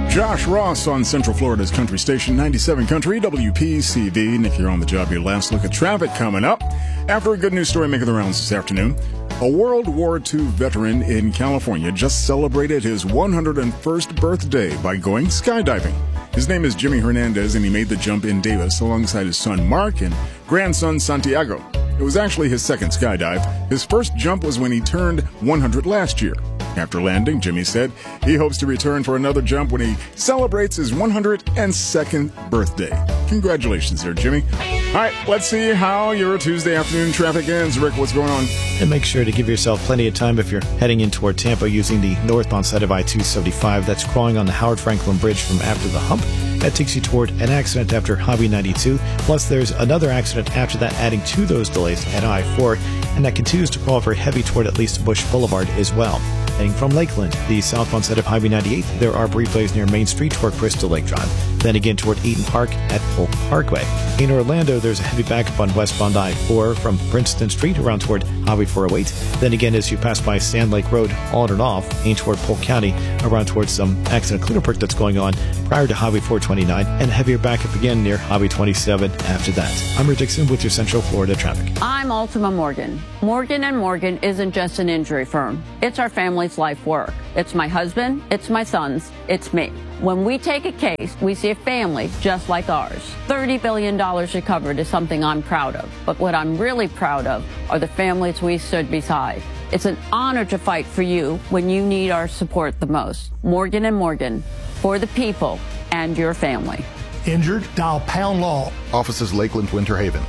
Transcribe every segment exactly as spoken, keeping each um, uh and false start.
Josh Ross on Central Florida's country station, ninety-seven Country, W P C V. And if you're on the job, your last look at traffic coming up. After a good news story making the rounds this afternoon, a World War Two veteran in California just celebrated his one hundred first birthday by going skydiving. His name is Jimmy Hernandez, and he made the jump in Davis alongside his son Mark and grandson Santiago. It was actually his second skydive. His first jump was when he turned one hundred last year. After landing, Jimmy said he hopes to return for another jump when he celebrates his one hundred second birthday. Congratulations there, Jimmy. All right, let's see how your Tuesday afternoon traffic ends. Rick, what's going on? And make sure to give yourself plenty of time if you're heading in toward Tampa using the northbound side of I two seventy-five. That's crawling on the Howard Franklin Bridge from after the hump. That takes you toward an accident after Highway ninety-two. Plus, there's another accident after that, adding to those delays at I four. And that continues to crawl very heavy toward at least Bush Boulevard as well. Heading from Lakeland, the southbound side of Highway ninety-eight, there are brief delays near Main Street toward Crystal Lake Drive. Then again toward Eaton Park at Polk Parkway. In Orlando, there's a heavy backup on westbound I four from Princeton Street around toward Highway four oh eight. Then again, as you pass by Sand Lake Road, on and off, aimed toward Polk County, around towards some accident cleanup work that's going on prior to Highway four twenty-nine, and heavier backup again near Highway twenty-seven after that. I'm Rick Dixon with your Central Florida traffic. I'm Ultima Morgan. Morgan and Morgan isn't just an injury firm. It's our family's life work. It's my husband, it's my sons, it's me. When we take a case, we see a family just like ours. thirty billion dollars recovered is something I'm proud of. But what I'm really proud of are the families we stood beside. It's an honor to fight for you when you need our support the most. Morgan and Morgan, for the people and your family. Injured? Dial Pound Law. Offices Lakeland, Winter Haven.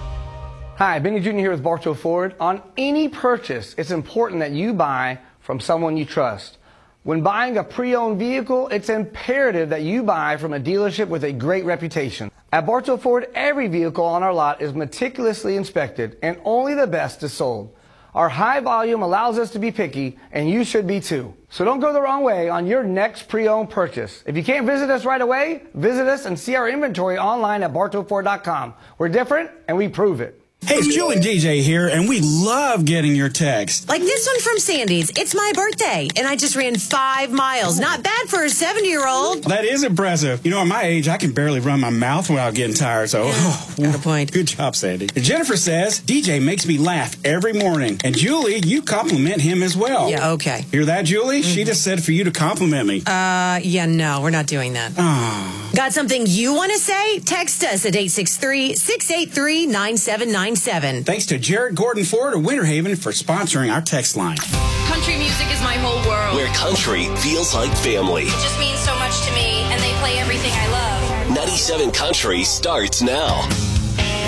Hi, Benny Junior here with Bartow Ford. On any purchase, it's important that you buy from someone you trust. When buying a pre-owned vehicle, it's imperative that you buy from a dealership with a great reputation. At Bartow Ford, every vehicle on our lot is meticulously inspected, and only the best is sold. Our high volume allows us to be picky, and you should be too. So don't go the wrong way on your next pre-owned purchase. If you can't visit us right away, visit us and see our inventory online at bartow ford dot com. We're different, and we prove it. Hey, it's Joe and D J here, and we love getting your text. Like this one from Sandy's. It's my birthday, and I just ran five miles. Not bad for a seventy-year-old. That is impressive. You know, at my age, I can barely run my mouth without getting tired, so... Yeah, oh, got a point. Good job, Sandy. And Jennifer says, D J makes me laugh every morning. And Julie, you compliment him as well. Yeah, okay. Hear that, Julie? Mm-hmm. She just said for you to compliment me. Uh, yeah, no, we're not doing that. Oh. Got something you want to say? Text us at eight six three, six eight three, nine seven nine seven. Thanks to Jared Gordon Ford of Winter Haven for sponsoring our text line. Country music is my whole world. Where country feels like family. It just means so much to me, and they play everything I love. ninety-seven Country starts now.